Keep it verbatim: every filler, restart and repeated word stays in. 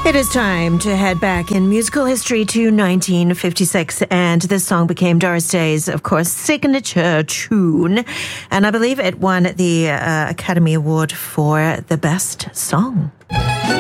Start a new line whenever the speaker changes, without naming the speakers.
It is time to head back in musical history to nineteen fifty-six, and this song became Doris Day's, of course, signature tune, and I believe it won the uh, Academy Award for the Best Song.